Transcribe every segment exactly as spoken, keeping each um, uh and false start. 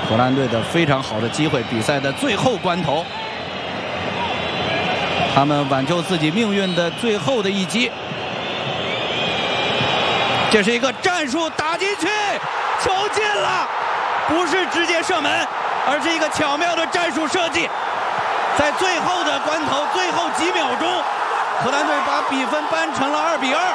荷兰队的非常好的机会，比赛的最后关头，他们挽救自己命运的最后的一击。这是一个战术打进去，球进了，不是直接射门，而是一个巧妙的战术设计。在最后的关头，最后几秒钟，荷兰队把比分扳成了二比二。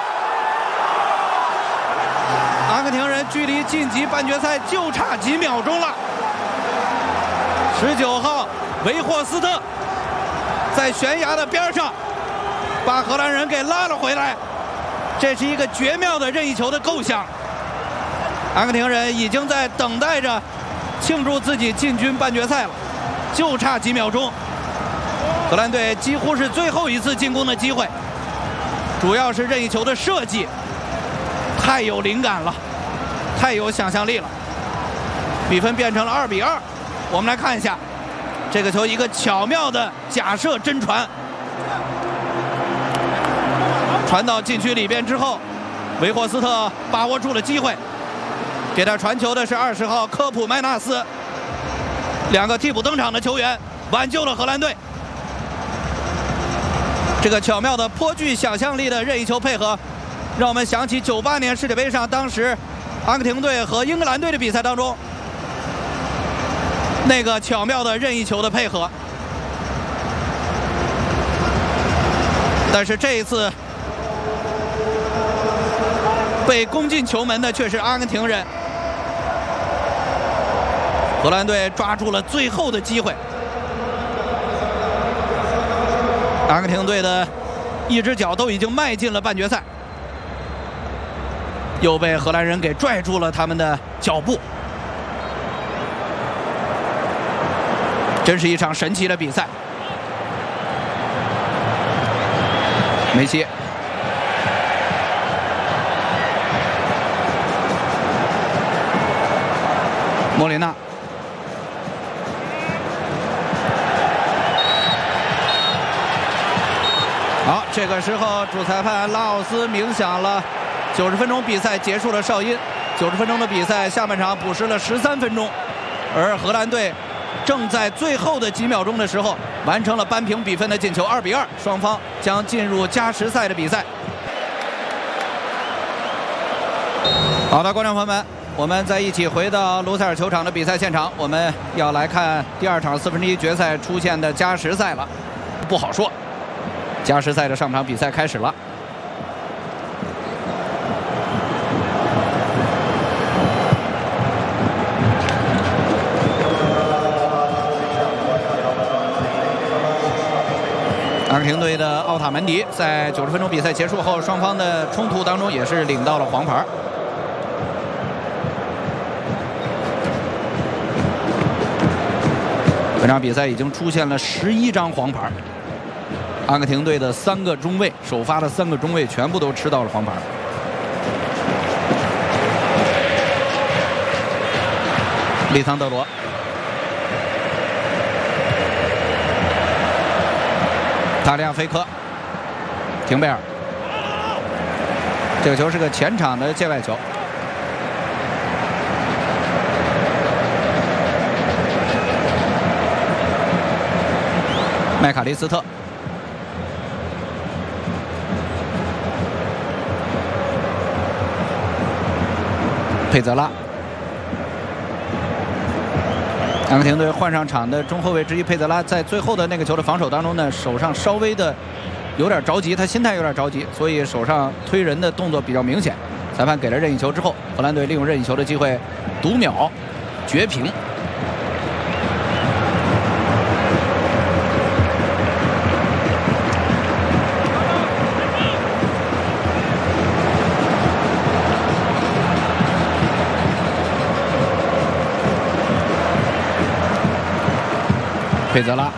阿根廷人距离晋级半决赛就差几秒钟了。十九号维霍斯特在悬崖的边上把荷兰人给拉了回来，这是一个绝妙的任意球的构想。阿根廷人已经在等待着庆祝自己进军半决赛了，就差几秒钟。荷兰队几乎是最后一次进攻的机会，主要是任意球的设计太有灵感了，太有想象力了。比分变成了二比二。我们来看一下这个球，一个巧妙的假设真传，传到禁区里边之后，维霍斯特把握住了机会，给他传球的是二十号科普麦纳斯。两个替补登场的球员挽救了荷兰队。这个巧妙的颇具想象力的任意球配合，让我们想起九八年世界杯上当时阿根廷队和英格兰队的比赛当中那个巧妙的任意球的配合。但是这一次被攻进球门的却是阿根廷人。荷兰队抓住了最后的机会，阿根廷队的一只脚都已经迈进了半决赛，又被荷兰人给拽住了他们的脚步。真是一场神奇的比赛。梅西，莫里纳，好，这个时候主裁判拉奥斯鸣响了九十分钟比赛结束的哨音。九十分钟的比赛下半场补时了十三分钟，而荷兰队正在最后的几秒钟的时候完成了扳平比分的进球，二比二，双方将进入加时赛的比赛。好的，观众朋友们，我们再一起回到卢塞尔球场的比赛现场，我们要来看第二场四分之一决赛出现的加时赛了。不好说，加时赛的上场比赛开始了。阿根廷队的奥塔门迪在九十分钟比赛结束后，双方的冲突当中也是领到了黄牌。本场比赛已经出现了十一张黄牌，阿根廷队的三个中卫，首发的三个中卫全部都吃到了黄牌。利桑德罗。塔利亚菲科，廷贝尔，这个球是个前场的界外球。麦卡利斯特，佩泽拉。阿根廷队换上场的中后卫之一佩泽拉，在最后的那个球的防守当中呢，手上稍微的有点着急，他心态有点着急，所以手上推人的动作比较明显。裁判给了任意球之后，荷兰队利用任意球的机会读秒绝平。佩泽拉，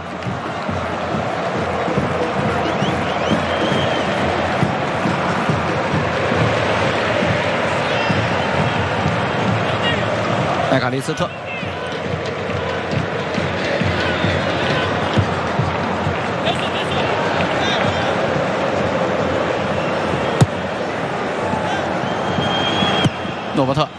麦卡利斯特，诺伯特。